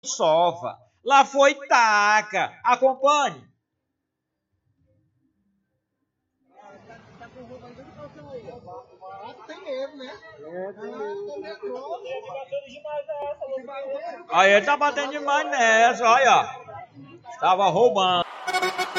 sova. Lá foi taca. Acompanhe. Tem medo, né? Aí ele tá batendo demais nessa, olha. Estava roubando.